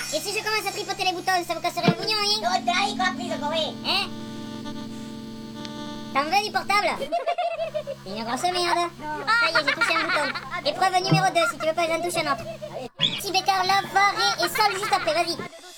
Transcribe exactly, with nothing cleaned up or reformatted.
Et si je commence à tripoter les boutons, ça vous casserait le bouillon, hein? Non, t'as quoi pris, Corée? Hein? T'en veux du portable? C'est une grosse merde. Ça y est, j'ai touché un bouton. Épreuve numéro deux, si tu veux pas, j'en touche un autre. Petit bécard, l'enfoiré, et sol juste après, vas-y.